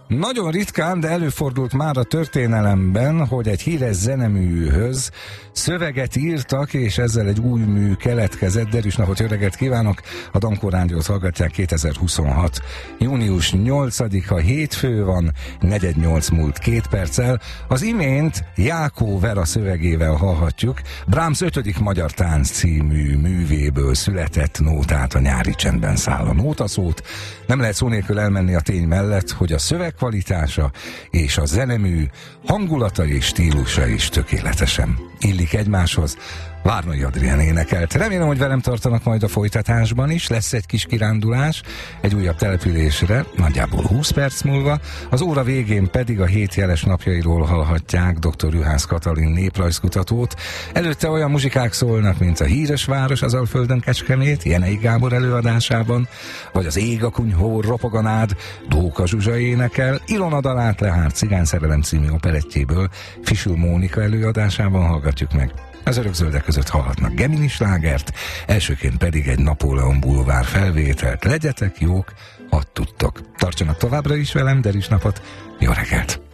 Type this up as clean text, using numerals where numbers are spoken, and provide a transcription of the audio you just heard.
Nagyon ritkán, de előfordult már a történelemben, hogy egy híres zeneműhöz szöveget írtak, és ezzel egy új mű keletkezett. Derűs napot, jó reggelt kívánok! A Dankó Rádiót hallgatják. 2026. június 8-a hétfő van, 7:48 múlt 2 perccel. Az imént Jákó Vera szövegével hallhatjuk Brahms 5. Magyar Tánc című művéből született nótát, A nyári csendben száll a nótaszót. Nem lehet szó nélkül elmenni a tény mellett, hogy a szöveg kvalitása és a zenemű hangulata és stílusa is tökéletesen illik egymáshoz. Várnai Adrián énekelt. Remélem, hogy velem tartanak majd a folytatásban is. Lesz egy kis kirándulás egy újabb településre, nagyjából 20 perc múlva. Az óra végén pedig a 7 jeles napjairól hallhatják dr. Juhász Katalin néprajzkutatót. Előtte olyan muzsikák szólnak, mint a Híres város az Alföldön Kecskemét, Jenei Gábor előadásában, vagy az Ég a kunyhó ropog a nád, Dóka Zsuzsa énekel, Ilona dalát Lehár cigányszerelem című operettjéből Fisül Mónika előadásában hallgatjuk meg. Az örökzöldek között hallhatnak Gemini slágert, elsőként pedig egy Napóleon bulvár felvételt. Legyetek jók, ha tudtok. Tartsanak továbbra is velem, Derűs napot, jó reggelt!